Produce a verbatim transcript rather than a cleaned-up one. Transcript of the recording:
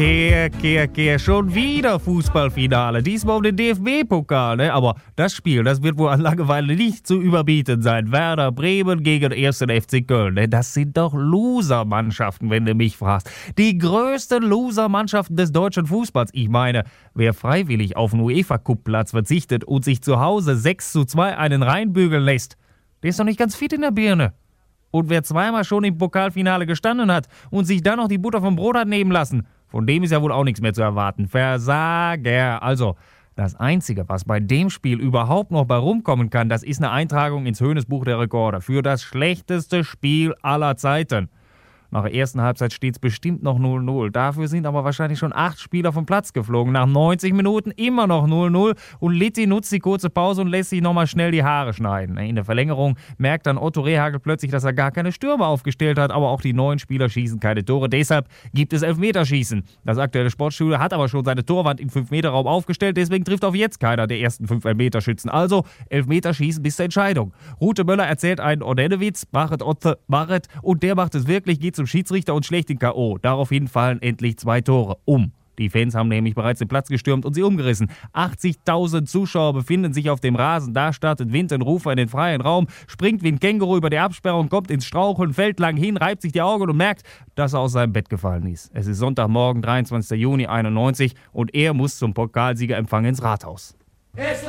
Kehr, kehr, kehr, schon wieder Fußballfinale. Diesmal um den D F B-Pokal, ne? Aber das Spiel, das wird wohl an Langeweile nicht zu überbieten sein. Werder Bremen gegen ersten F C Köln, ne? Das sind doch Loser-Mannschaften, wenn du mich fragst. Die größten Loser-Mannschaften des deutschen Fußballs. Ich meine, wer freiwillig auf einen UEFA-Cup-Platz verzichtet und sich zu Hause sechs zu zwei einen reinbügeln lässt, der ist doch nicht ganz fit in der Birne. Und wer zweimal schon im Pokalfinale gestanden hat und sich dann noch die Butter vom Brot hat nehmen lassen, von dem ist ja wohl auch nichts mehr zu erwarten. Versager. Also, das Einzige, was bei dem Spiel überhaupt noch bei rumkommen kann, das ist eine Eintragung ins Höhnesbuch der Rekorde für das schlechteste Spiel aller Zeiten. Nach der ersten Halbzeit steht es bestimmt noch null null. Dafür sind aber wahrscheinlich schon acht Spieler vom Platz geflogen. Nach neunzig Minuten immer noch null null. Und Litti nutzt die kurze Pause und lässt sich nochmal schnell die Haare schneiden. In der Verlängerung merkt dann Otto Rehhagel plötzlich, dass er gar keine Stürmer aufgestellt hat. Aber auch die neuen Spieler schießen keine Tore. Deshalb gibt es Elfmeterschießen. Das aktuelle Sportstudio hat aber schon seine Torwand im fünf Meter Raum aufgestellt. Deswegen trifft auf jetzt keiner der ersten fünf Elfmeterschützen. Also Elfmeterschießen bis zur Entscheidung. Rute Möller erzählt einen Ordennewitz, machet Otto, machet. Und der macht es wirklich, geht zum Schiedsrichter und schlägt den K O. Daraufhin fallen endlich zwei Tore um. Die Fans haben nämlich bereits den Platz gestürmt und sie umgerissen. achtzigtausend Zuschauer befinden sich auf dem Rasen. Da startet Wind ein Rufer in den freien Raum, springt wie ein Känguru über die Absperrung, kommt ins Straucheln, fällt lang hin, reibt sich die Augen und merkt, dass er aus seinem Bett gefallen ist. Es ist Sonntagmorgen, dreiundzwanzigster Juni einundneunzig und er muss zum Pokalsiegerempfang ins Rathaus.